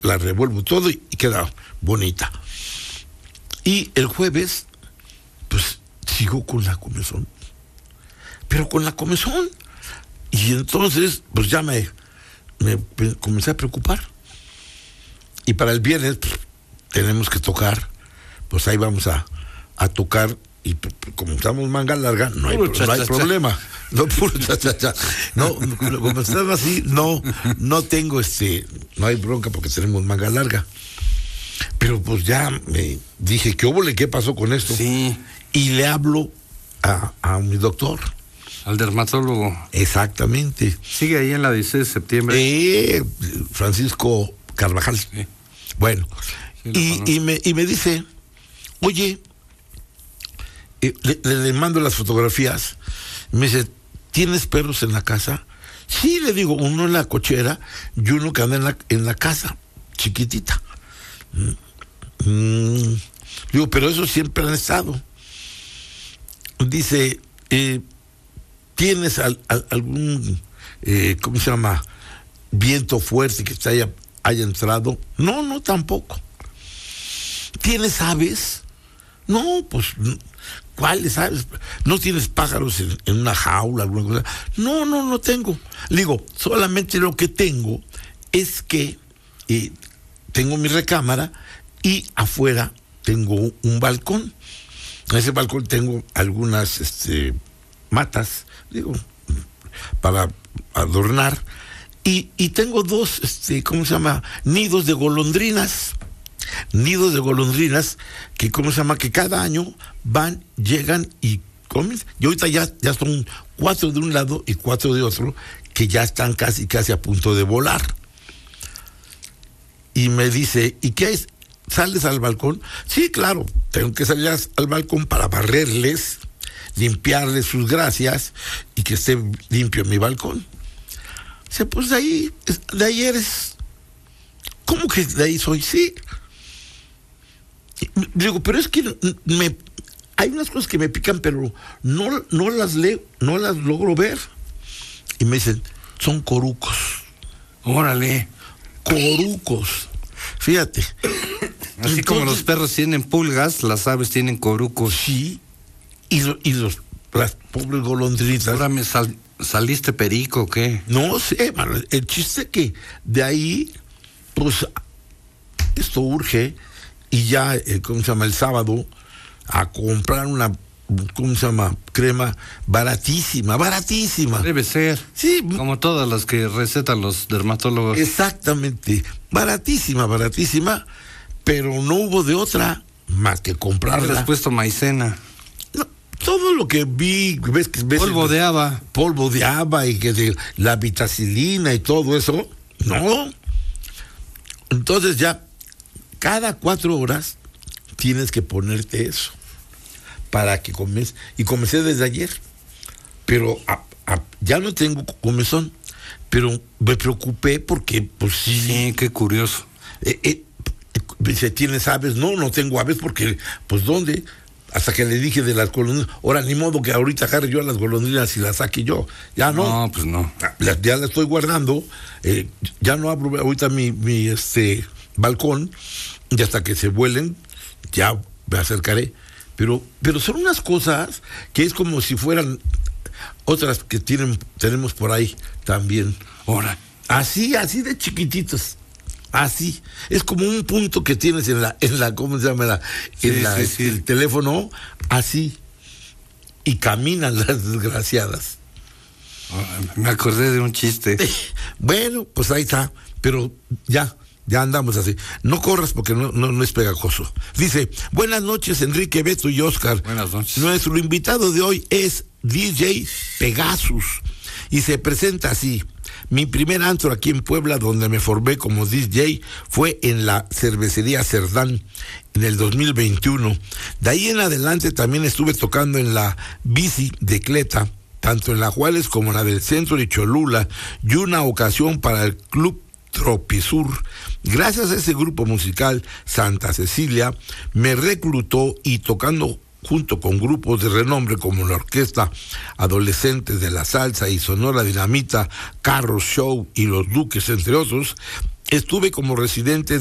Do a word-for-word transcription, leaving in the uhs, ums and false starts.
la revuelvo todo y, y queda bonita. Y el jueves, pues, sigo con la comezón. Pero con la comezón. Y entonces, pues ya me, me, me comencé a preocupar. Y para el viernes, pues, tenemos que tocar. Pues ahí vamos a, a tocar. Y como estamos manga larga, no hay, puro no hay problema. No, puro cha, cha, cha. No, como estamos así, no, no tengo este, no hay bronca porque tenemos manga larga. Pero pues ya me dije, ¿qué óvole? ¿Qué pasó con esto? Sí. Y le hablo a, a mi doctor. Al dermatólogo. Exactamente. Sigue ahí en la dieciséis de septiembre. Eh, Francisco Carvajal. Sí. Bueno, sí, y, y, me, y me dice, oye, eh, le, le mando las fotografías. Me dice, ¿tienes perros en la casa? Sí, le digo, uno en la cochera y uno que anda en la, en la casa, chiquitita. Mm, digo, pero eso siempre han estado. Dice, eh, ¿tienes al, al, algún, eh, ¿cómo se llama? Viento fuerte que te haya, haya entrado? No, no, tampoco. ¿Tienes aves? No, pues, ¿cuáles aves? ¿No tienes pájaros en, en una jaula, alguna cosa? No, no, no tengo. Le digo, solamente lo que tengo es que eh, tengo mi recámara y afuera tengo un balcón. En ese balcón tengo algunas este, matas, digo, para adornar. Y, y tengo dos, este, ¿cómo se llama? Nidos de golondrinas. Nidos de golondrinas que, ¿cómo se llama? Que cada año van, llegan y comen. Y ahorita ya, ya son cuatro de un lado y cuatro de otro que ya están casi, casi a punto de volar. Y me dice, ¿y qué es? ¿Sales al balcón? Sí, claro, tengo que salir al balcón para barrerles, limpiarles sus gracias y que esté limpio mi balcón. Dice, pues de ahí, de ahí eres. ¿Cómo que de ahí soy? Sí. Y digo, pero es que me, hay unas cosas que me pican, pero no, no las leo, no las logro ver. Y me dicen, son corucos. Órale. Corucos. Fíjate. Así entonces, como los perros tienen pulgas, las aves tienen corucos. Sí. Y, lo, y los, las pobres golondrinas. Ahora me sal, saliste perico, ¿o qué? No sé, mano. El chiste que de ahí, pues, esto urge. Y ya, eh, ¿cómo se llama? El sábado, a comprar una, ¿cómo se llama? Crema baratísima, baratísima. Debe ser. Sí. Como todas las que recetan los dermatólogos. Exactamente. Baratísima, baratísima. Pero no hubo de otra más que comprarla. ¿Le has puesto maicena? No, todo lo que vi, ves que ves polvo de haba. Polvo de haba y que de, la vitacilina y todo eso. No. Entonces ya, cada cuatro horas tienes que ponerte eso para que comes. Y comencé desde ayer. Pero a, a, ya no tengo comezón. Pero me preocupé porque, pues sí. Sí, qué curioso. Eh, eh, Dice, ¿tienes aves? No, no tengo aves porque, pues, ¿dónde? Hasta que le dije de las golondrinas. Ahora, ni modo que ahorita agarre yo a las golondrinas y las saque yo. Ya no. No, pues no. Ya, ya las estoy guardando. Eh, ya no abro ahorita mi, mi este, balcón. Y hasta que se vuelen, ya me acercaré. Pero, pero son unas cosas que es como si fueran otras que tienen, tenemos por ahí también. Ahora. Así, así de chiquititos. Así, es como un punto que tienes en la, en la, ¿cómo se llama? La, sí, en la, sí, sí. El teléfono, así. Y caminan las desgraciadas. Me acordé de un chiste. Bueno, pues ahí está, pero ya, ya andamos así. No corras porque no, no, no es pegajoso. Dice, buenas noches, Enrique, Beto y Oscar. Buenas noches. Nuestro invitado de hoy es D J Pegasus y se presenta así. Mi primer antro aquí en Puebla, donde me formé como D J, fue en la cervecería Cerdán en el dos mil veintiuno. De ahí en adelante también estuve tocando en la Bici de Cleta, tanto en la Juárez como en la del centro de Cholula, y una ocasión para el Club Tropisur. Gracias a ese grupo musical, Santa Cecilia me reclutó y tocando junto con grupos de renombre como la Orquesta Adolescentes de la Salsa y Sonora Dinamita, Carros Show y Los Duques, entre otros, estuve como residente